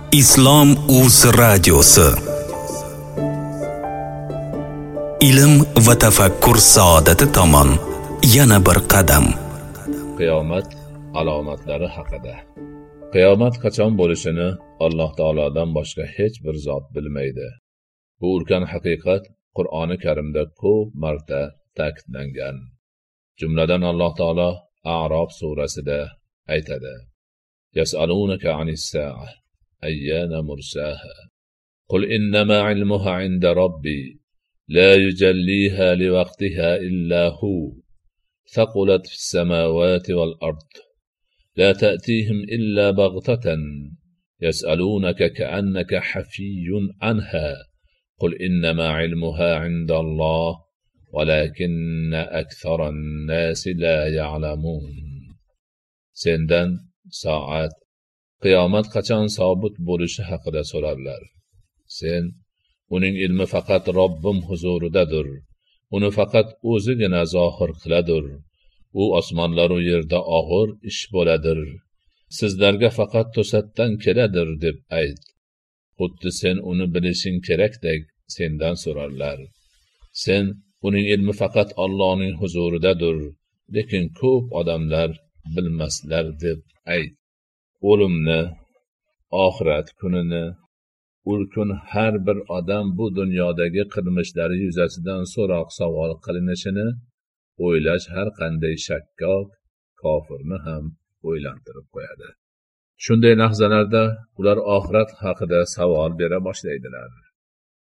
Islom Uz radiosi. Ilm va tafakkur saodati tomon yana bir qadam. Qiyomat alomatlari haqida. Qiyomat qachon bo'lishini Alloh taolodan boshqa hech bir zot bilmaydi. Bu ulkan haqiqat Qur'oni Karimda ko'p marta ta'kidlangan. Jumladan Alloh taolo A'rof surasida aytadi: Yas'alunaka 'anis-sa'ah ayyana mursaha qul innama 'ilmuha 'inda rabbi la yujalliha liwaqtiha illa hu thaqulat fis-samawati wal-ard la ta'tihim illa baghtatan yas'alunaka ka'annaka hafiyyun 'anha qul innama 'ilmuha 'inda Allah walakinna aktharan-nasi la ya'lamun. Sendan soat, qiyomat qachon sobit bo'lishi haqida so'rarlar. Sen, uning ilmi faqat Robbim huzuridadir. Uni faqat o'zigina zohir qiladir. U osmonlar va yerda og'ir ish bo'ladir. Sizlarga faqat to'satdan keladir deb ayt. Xuddi sen uni bilishing kerakdek sendan so'rarlar. Sen, uning ilmi faqat Allohning huzuridadir, lekin ko'p odamlar bilmaslar deb ayt. O'limni, oxirat kunini, ul kun har bir odam bu dunyodagi qilmishlari yuzasidan so'roq savol qilinishini o'ylash har qanday shakkok kofirni ham o'ylantirib qo'yadi. Shunday lahzalarda ular oxirat haqida savol bera boshlaydilar.